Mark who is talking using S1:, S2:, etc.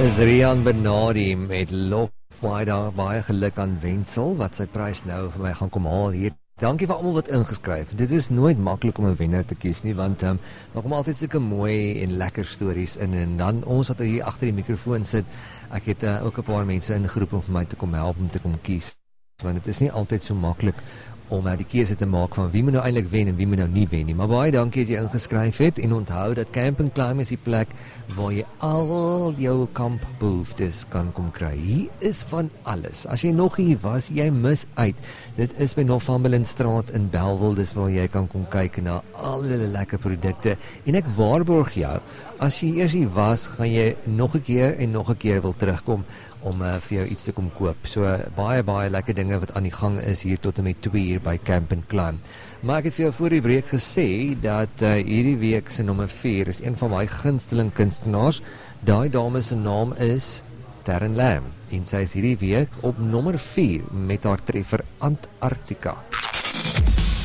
S1: Is Rian Bernardi met lof baie geluk aan Wenzel wat sy prys nou vir my gaan kom haal hier. Dankie vir almal wat ingeskryf. Dit is nooit maklik om 'n wenner te kies nie, want daar kom altyd sulke mooi en lekker stories in, en dan ons wat hier agter die mikrofoon sit, ek het ook 'n paar mense ingeroep om vir my te kom help om te kom kies, want dit is nie altyd so maklik om die keuse te maak van wie moet nou eintlik wen en wie moet nou nie wen nie. Maar baie dankie dat jy ingeskryf het, en onthou dat Camp & Climb is die plek waar jy al jou kampbehoeftes kan kom kry. Hier is van alles. As jy nog hier was, jy mis uit. Dit is by Northumberlandstraat in Bellville, dis waar jy kan kom kyk na al die lekker produkte. En ek waarborg jou, as jy eers hier was, gaan jy nog 'n keer en nog 'n keer wil terugkom om vir jou iets te kom koop. So baie lekker dinge wat aan die gang is hier tot en met 2 uur by Camp & Climb. Maar ek het vir jou voor die breek gesê dat hierdie week se nommer 4 is een van my gunsteling kunstenaars. Daai dame se naam is Taryn Lam, en sy is hierdie week op nommer 4 met haar treffer Antarctica.